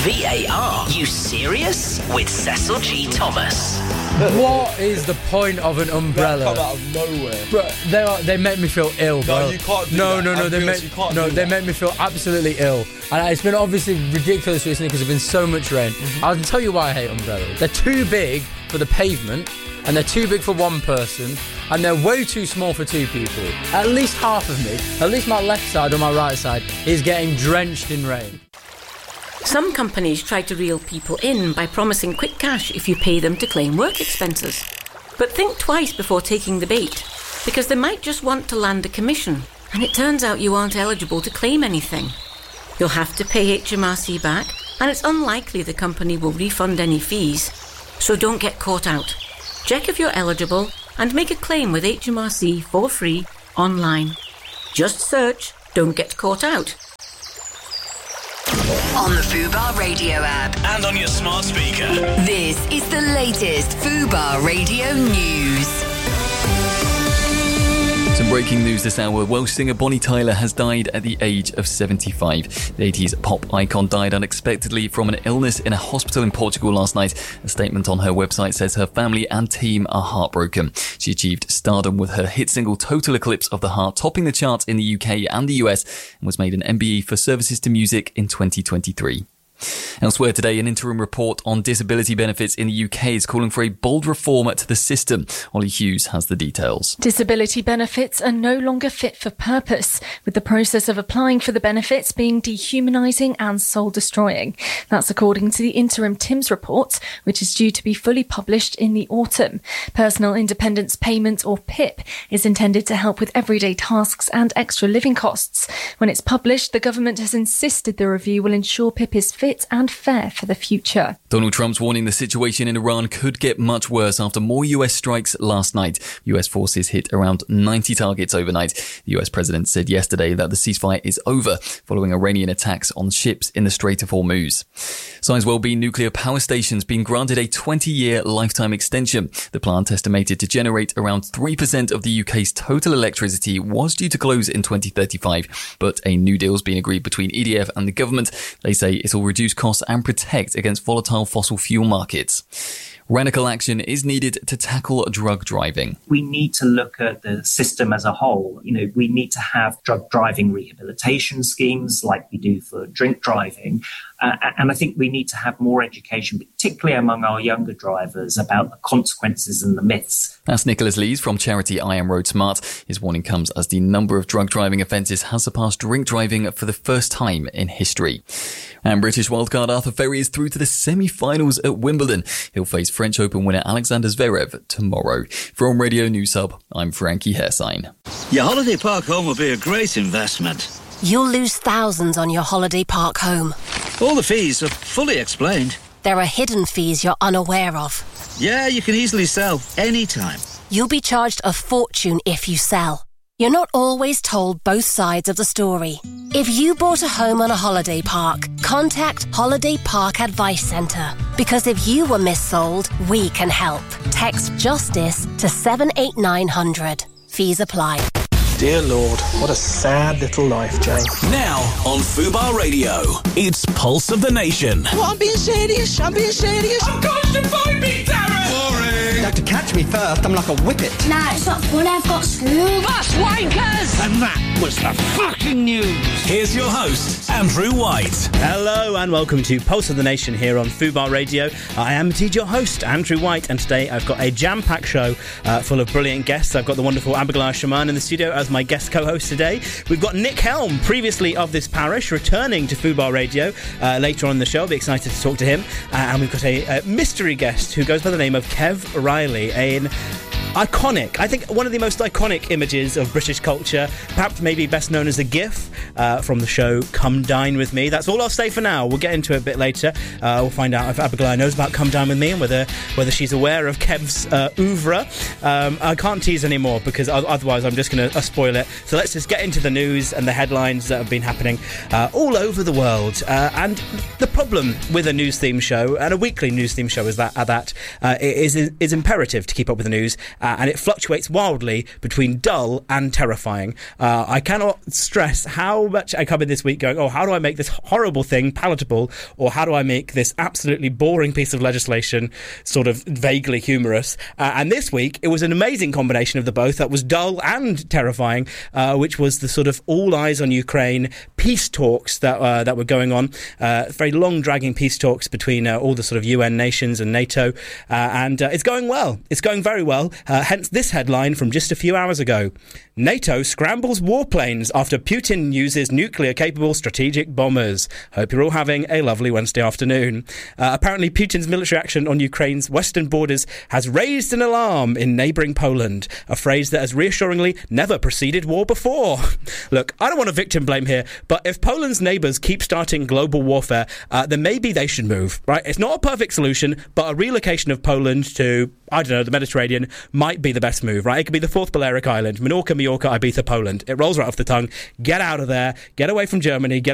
VAR. You serious? With Cecil G. Thomas. What is the point of an umbrella? Come out of nowhere. Bro, they make me feel ill, bro. No, you can't do no, that. No, they make me feel absolutely ill. And it's been obviously ridiculous recently because there's been so much rain. I'll tell you why I hate umbrellas. They're too big for the pavement, and they're too big for one person, and they're way too small for two people. At least half of me, at least my left side or my right side, is getting drenched in rain. Some companies try to reel people in by promising quick cash if you pay them to claim work expenses. But think twice before taking the bait, because they might just want to land a commission, and it turns out you aren't eligible to claim anything. You'll have to pay HMRC back, and it's unlikely the company will refund any fees. So don't get caught out. Check if you're eligible and make a claim with HMRC for free online. Just search Don't Get Caught Out. On the Fubar Radio app. And on your smart speaker. This is the latest Fubar Radio news. Some breaking news this hour. Welsh singer Bonnie Tyler has died at the age of 75. The 80s pop icon died unexpectedly from an illness in a hospital in Portugal last night. A statement on her website says her family and team are heartbroken. She achieved stardom with her hit single Total Eclipse of the Heart, topping the charts in the UK and the US, and was made an MBE for Services to Music in 2023. Elsewhere today, an interim report on disability benefits in the UK is calling for a bold reform to the system. Ollie Hughes has the details. Disability benefits are no longer fit for purpose, with the process of applying for the benefits being dehumanising and soul-destroying. That's according to the interim TIMS report, which is due to be fully published in the autumn. Personal Independence Payment, or PIP, is intended to help with everyday tasks and extra living costs. When it's published, the government has insisted the review will ensure PIP is fit and fair for the future. Donald Trump's warning the situation in Iran could get much worse after more US strikes last night. US forces hit around 90 targets overnight. The US president said yesterday that the ceasefire is over following Iranian attacks on ships in the Strait of Hormuz. Sizewell B nuclear power station's been granted a 20-year lifetime extension. The plant, estimated to generate around 3% of the UK's total electricity, was due to close in 2035, but a new deal's been agreed between EDF and the government. They say it'll reduce costs and protect against volatile fossil fuel markets. Radical action is needed to tackle drug driving. We need to look at the system as a whole. We need to have drug driving rehabilitation schemes like we do for drink driving. And I think we need to have more education, particularly among our younger drivers, about the consequences and the myths. That's Nicholas Lees from charity I Am Road Smart. His warning comes as the number of drug driving offences has surpassed drink driving for the first time in history. And British wildcard Arthur Ferry is through to the semi-finals at Wimbledon. He'll face French Open winner Alexander Zverev tomorrow. From Radio News Hub, I'm Frankie Hairsign. Your holiday park home will be a great investment. You'll lose thousands on your holiday park home. All the fees are fully explained. There are hidden fees you're unaware of. Yeah, you can easily sell anytime. You'll be charged a fortune if you sell. You're not always told both sides of the story. If you bought a home on a holiday park, contact Holiday Park Advice Centre. Because if you were missold, we can help. Text JUSTICE to 78900. Fees apply. Dear Lord, what a sad little life, Jane. Now on Fubar Radio, it's Pulse of the Nation. Well, I'm being serious. I'm constipated, me, Darren! Boring! You have to catch me first. I'm like a whippet. Nah, it's not fun. I've got school. That's wankers! And that was the fucking news. Here's your host, Andrew White. Hello and welcome to Pulse of the Nation here on Fubar Radio. I am indeed your host, Andrew White, and today I've got a jam-packed show full of brilliant guests. I've got the wonderful Abigail Shaman in the studio as my guest co-host today. We've got Nick Helm, previously of this parish, returning to Fubar Radio later on in the show. I'll be excited to talk to him. And we've got a mystery guest who goes by the name of Kev Riley, an iconic, I think one of the most iconic images of British culture, perhaps maybe best known as a GIF from the show Come Dine With Me. That's all I'll say for now. We'll get into it a bit later. We'll find out if Abigail knows about Come Dine With Me and whether she's aware of Kev's oeuvre. I can't tease anymore because otherwise I'm just going to spoil it. So let's just get into the news and the headlines that have been happening all over the world. And the problem with a news theme show, and a weekly news theme show is imperative to keep up with the news. and it fluctuates wildly between dull and terrifying. I cannot stress how much I come in this week going, oh, how do I make this horrible thing palatable, or how do I make this absolutely boring piece of legislation sort of vaguely humorous? And this week, it was an amazing combination of the both that was dull and terrifying, which was the sort of all eyes on Ukraine peace talks that were going on, very long dragging peace talks between all the sort of UN nations and NATO, and it's going well. It's going very well, hence this headline from just a few hours ago. NATO scrambles warplanes after Putin uses nuclear-capable strategic bombers. Hope you're all having a lovely Wednesday afternoon. Apparently, Putin's military action on Ukraine's western borders has raised an alarm in neighbouring Poland, a phrase that has reassuringly never preceded war before. Look, I don't want to victim blame here, but if Poland's neighbours keep starting global warfare, then maybe they should move, right? It's not a perfect solution, but a relocation of Poland to, I don't know, the Mediterranean might be the best move, right? It could be the fourth Balearic Island, Menorca, Mallorca, Ibiza, Poland. It rolls right off the tongue. Get out of there. Get away from Germany. Get